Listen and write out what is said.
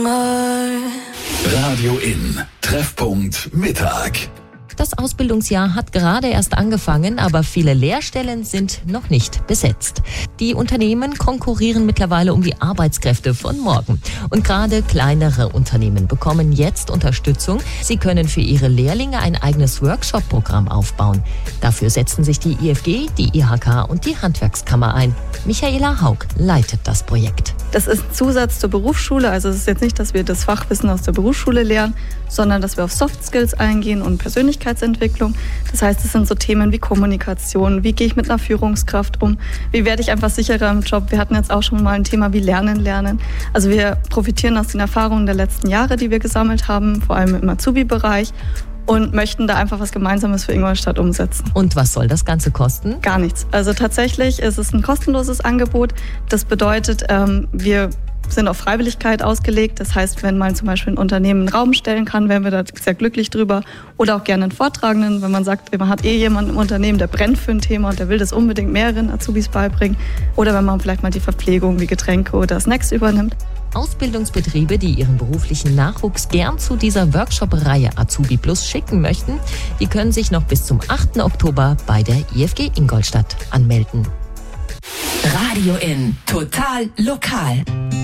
Radio In, Treffpunkt Mittag. Das Ausbildungsjahr hat gerade erst angefangen, aber viele Lehrstellen sind noch nicht besetzt. Die Unternehmen konkurrieren mittlerweile um die Arbeitskräfte von morgen. Und gerade kleinere Unternehmen bekommen jetzt Unterstützung. Sie können für ihre Lehrlinge ein eigenes Workshop-Programm aufbauen. Dafür setzen sich die IFG, die IHK und die Handwerkskammer ein. Michaela Haug leitet das Projekt. Das ist ein Zusatz zur Berufsschule. Also es ist jetzt nicht, dass wir das Fachwissen aus der Berufsschule lernen, sondern dass wir auf Soft Skills eingehen und Persönlichkeitsentwicklung. Das heißt, es sind so Themen wie Kommunikation, wie gehe ich mit einer Führungskraft um, wie werde ich einfach sicherer im Job. Wir hatten jetzt auch schon mal ein Thema wie Lernen. Also wir profitieren aus den Erfahrungen der letzten Jahre, die wir gesammelt haben, vor allem im Azubi-Bereich. Und möchten da einfach was Gemeinsames für Ingolstadt umsetzen. Und was soll das Ganze kosten? Gar nichts. Also tatsächlich ist es ein kostenloses Angebot. Das bedeutet, wir sind auf Freiwilligkeit ausgelegt. Das heißt, wenn man zum Beispiel ein Unternehmen einen Raum stellen kann, wären wir da sehr glücklich drüber. Oder auch gerne einen Vortragenden, wenn man sagt, man hat jemanden im Unternehmen, der brennt für ein Thema und der will das unbedingt mehreren Azubis beibringen. Oder wenn man vielleicht mal die Verpflegung wie Getränke oder Snacks übernimmt. Ausbildungsbetriebe, die ihren beruflichen Nachwuchs gern zu dieser Workshop-Reihe Azubi Plus schicken möchten, die können sich noch bis zum 8. Oktober bei der IFG Ingolstadt anmelden. Radio In, total lokal.